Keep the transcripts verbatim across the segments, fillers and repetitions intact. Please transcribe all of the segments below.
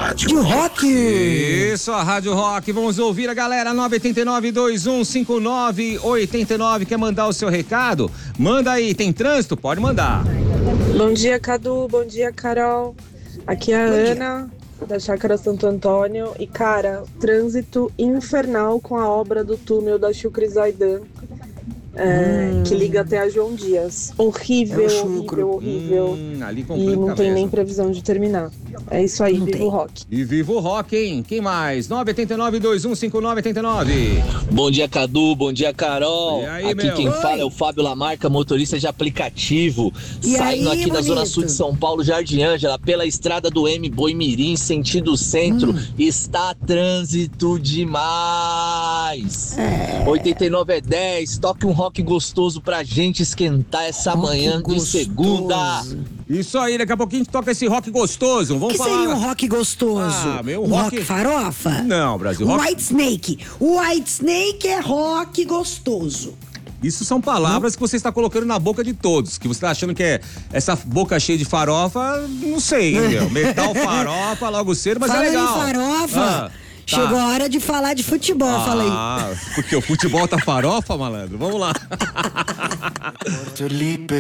Rádio Rock. Isso, a Rádio Rock. Vamos ouvir a galera. nove oito nove, dois um cinco nove oito nove. Quer mandar o seu recado? Manda aí. Tem trânsito? Pode mandar. Bom dia, Cadu. Bom dia, Carol. Aqui é a Ana, da Chácara Santo Antônio. E, cara, trânsito infernal com a obra do túnel da Chucre Zaidan. É, hum. Que liga até a João Dias. Horrível, é horrível, horrível. Hum, ali e não tem mesmo. nem previsão de terminar. É isso aí, não viva tem. o rock. E viva o rock, hein? Quem mais? nove oito nove, dois um cinco nove oito nove. Bom dia, Cadu. Bom dia, Carol. E aí, aqui meu? quem Oi. fala é o Fábio Lamarca, motorista de aplicativo. E Saindo aí, aqui da bonito? Zona Sul de São Paulo, Jardim Ângela, pela estrada do M Boimirim, sentido centro. Hum. Está trânsito demais. É. oitenta e nove é dez. Toque um rock gostoso pra gente esquentar essa rock manhã gostoso. De segunda. Isso aí, daqui a pouquinho a gente toca esse rock gostoso. Vamos que falar. Que seria um rock gostoso? Ah, meu um rock... rock farofa? Não, Brasil. Rock... White Snake. O White Snake é rock gostoso. Isso são palavras que você está colocando na boca de todos. Que você está achando que é essa boca cheia de farofa, não sei, meu. Metal farofa logo cedo, mas Fala é legal. Fala em farofa. Ah. Tá. Chegou a hora de falar de futebol, ah, falei. Ah, porque o futebol tá farofa, malandro? Vamos lá. Repórter Lipe.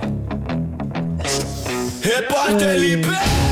Repórter Lipe.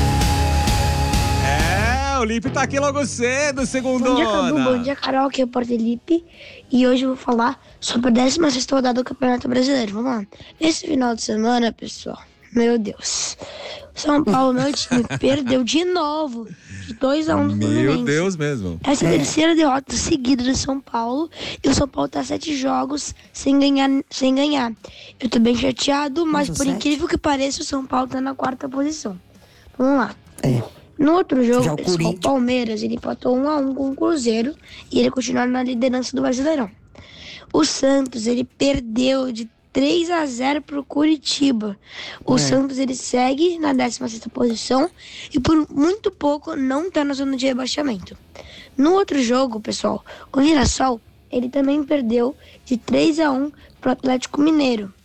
É, o Lipe tá aqui logo cedo, segundona. Bom dia, Cadu. Bom dia, Carol. Aqui é o Repórter Lipe. E hoje eu vou falar sobre a décima sexta rodada do Campeonato Brasileiro. Vamos lá. Esse final de semana, pessoal, meu Deus. São Paulo, meu time, perdeu de novo. De dois a um do Fluminense. Meu Deus mesmo. Essa é a terceira derrota seguida do São Paulo. E o São Paulo tá sete jogos sem ganhar. Sem ganhar. Eu tô bem chateado, mas Nossa, por sete? incrível que pareça, o São Paulo tá na quarta posição. Vamos lá. É. No outro jogo, Já o pessoal, o Palmeiras, ele empatou um a um com o Cruzeiro. E ele continua na liderança do Brasileirão. O Santos, ele perdeu de três a zero pro Curitiba. O é. Santos, ele segue na décima sexta posição e por muito pouco não tá na zona de rebaixamento. No outro jogo, pessoal, o Mirassol, ele também perdeu de três a um pro Atlético Mineiro.